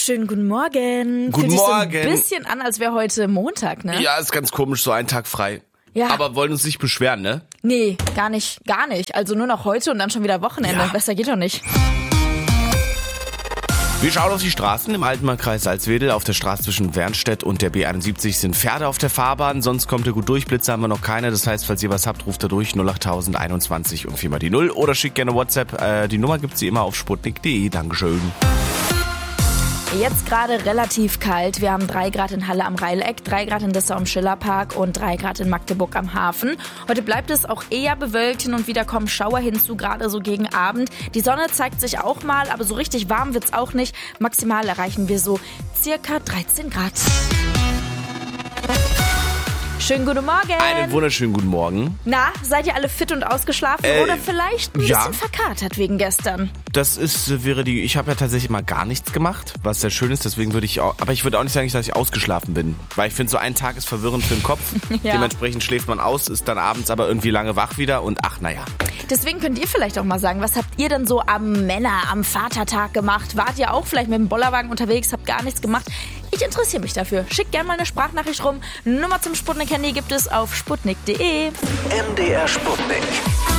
Schönen guten Morgen. Guten Fühlt Morgen. Sich so ein bisschen an, als wäre heute Montag, ne? Ja, ist ganz komisch, so ein Tag frei. Ja. Aber wollen uns nicht beschweren, ne? Nee, gar nicht. Also nur noch heute und dann schon wieder Wochenende. Ja. Besser geht doch nicht. Wir schauen auf die Straßen im Altmarkkreis Salzwedel. Auf der Straße zwischen Wernstedt und der B71 sind Pferde auf der Fahrbahn. Sonst kommt ihr gut durch. Blitze haben wir noch keine. Das heißt, falls ihr was habt, ruft ihr durch 08000 21 und 4 mal die 0. Oder schickt gerne WhatsApp. Die Nummer gibt's wie immer auf sputnik.de. Dankeschön. Jetzt gerade relativ kalt. Wir haben 3 Grad in Halle am Reileck, 3 Grad in Dessau am Schillerpark und 3 Grad in Magdeburg am Hafen. Heute bleibt es auch eher bewölkt, hin und wieder kommen Schauer hinzu, gerade so gegen Abend. Die Sonne zeigt sich auch mal, aber so richtig warm wird's auch nicht. Maximal erreichen wir so circa 13 Grad. Schönen guten Morgen. Einen wunderschönen guten Morgen. Na, seid ihr alle fit und ausgeschlafen oder vielleicht ein bisschen verkatert wegen gestern? Ich habe ja tatsächlich mal gar nichts gemacht, was sehr schön ist, deswegen würde ich auch nicht sagen, dass ich ausgeschlafen bin, weil ich finde, so ein Tag ist verwirrend für den Kopf, Ja. Dementsprechend schläft man aus, ist dann abends aber irgendwie lange wach wieder und naja. Deswegen könnt ihr vielleicht auch mal sagen, was habt ihr denn so am Vatertag gemacht? Wart ihr auch vielleicht mit dem Bollerwagen unterwegs, habt gar nichts gemacht? Ich interessiere mich dafür. Schickt gerne mal eine Sprachnachricht rum. Nummer zum Sputnik-Handy gibt es auf sputnik.de. MDR Sputnik.